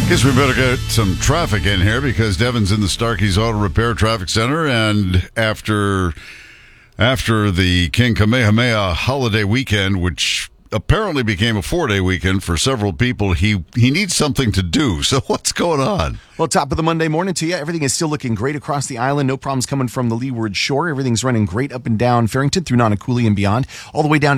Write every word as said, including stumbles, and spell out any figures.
Guess we better get some traffic in here because Devin's in the Starkey's Auto Repair Traffic Center, and after after the King Kamehameha holiday weekend, which apparently became a four-day weekend for several people, he he needs something to do. So what's going on? Well, top of the Monday morning to you. Everything is still looking great across the island. No problems coming from the leeward shore. Everything's running great up and down Farrington through Nanakuli and beyond, all the way down